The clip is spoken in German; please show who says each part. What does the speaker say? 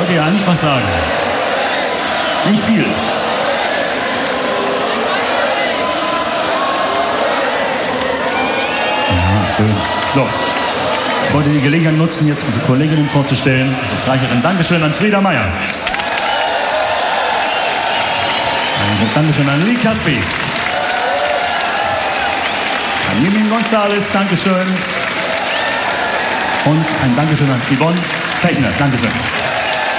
Speaker 1: wollte ja eigentlich was sagen. Nicht viel. Ja, schön. So. Ich wollte die Gelegenheit nutzen, jetzt die Kolleginnen vorzustellen. Die Streicherin. Dankeschön an Frieda Meier. Dankeschön an Lee Caspi. An Jimin González, Dankeschön. Und ein Dankeschön an Yvonne Fechner. Dankeschön.